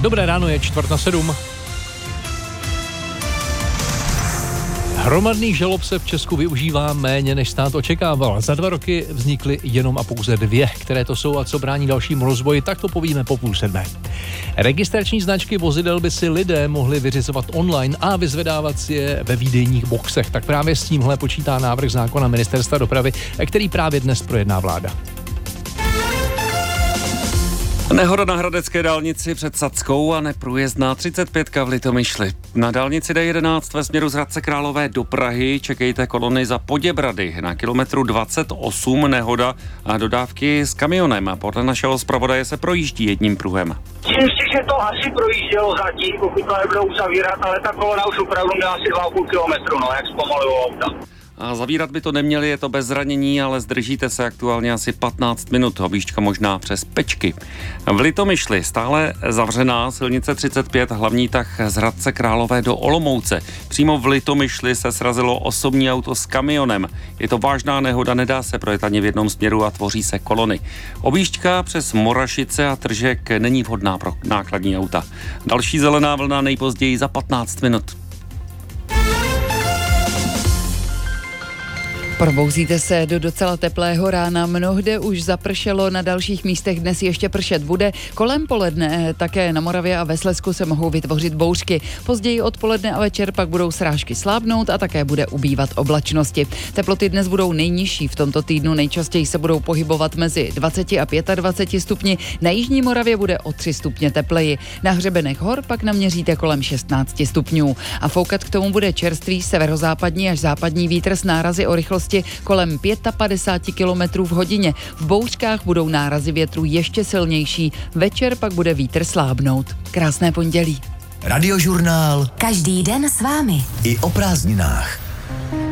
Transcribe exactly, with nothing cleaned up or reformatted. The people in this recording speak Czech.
Dobré ráno, je čtvrt na sedm. Hromadných žalob se v Česku využívá méně, než stát očekával. Za dva roky vznikly jenom a pouze dvě. Které to jsou a co brání dalšímu rozvoji, tak to povíme po půl sedmé. Registrační značky vozidel by si lidé mohli vyřizovat online a vyzvedávat si je ve výdejních boxech. Tak právě s tímhle počítá návrh zákona Ministerstva dopravy, který právě dnes projedná vláda. Nehoda na hradecké dálnici před Sackou a neprůjezdná třicet pětka v Litomyšli. Na dálnici D jedenáct ve směru z Hradce Králové do Prahy čekejte kolony za Poděbrady. Na kilometru dvacet osm nehoda a dodávky s kamionem. Podle našeho zpravodaje se projíždí jedním pruhem. Myslím si, že to asi projíždělo zatím, pokud to nebudou zavírat, ale ta kolona už opravdu měla asi dva a půl kilometru, no, jak zpomalují auta. A zavírat by to neměli, je to bez zranění, ale zdržíte se aktuálně asi patnáct minut, objížďka možná přes Pečky. V Litomyšli stále zavřená silnice třicet pět, hlavní tah z Hradce Králové do Olomouce. Přímo v Litomyšli se srazilo osobní auto s kamionem. Je to vážná nehoda, nedá se projet ani v jednom směru a tvoří se kolony. Objížďka přes Morašice a Tržek není vhodná pro nákladní auta. Další zelená vlna nejpozději za patnáct minut. Probouzíte se do docela teplého rána, mnohde už zapršelo, na dalších místech dnes ještě pršet bude. Kolem poledne také na Moravě a ve Slezsku se mohou vytvořit bouřky. Později odpoledne a večer pak budou srážky slábnout a také bude ubývat oblačnosti. Teploty dnes budou nejnižší v tomto týdnu, nejčastěji se budou pohybovat mezi dvacet a dvacet pět stupni. Na jižní Moravě bude o tři stupně tepleji. Na hřebenech hor pak naměříte kolem šestnáct stupňů. A foukat k tomu bude čerstvý severozápadní až západní vítr s nárazy o rychlosti kolem padesát pět kilometrů v hodině. V bouřkách budou nárazy větru ještě silnější. Večer pak bude vítr slábnout. Krásné pondělí. Radiožurnál. Každý den s vámi. I o prázdninách.